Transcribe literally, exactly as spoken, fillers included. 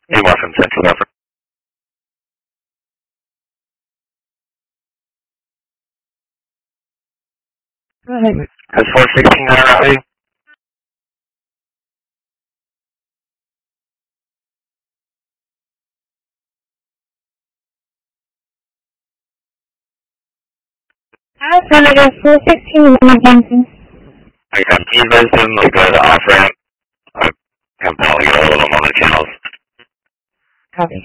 Hey, Washington Central Effort. Alright. Has four sixteen on our way? Hi, Senator four sixteen Johnson. I got Divas and like go to the off ramp. I have probably got all of them on the channels. Copy.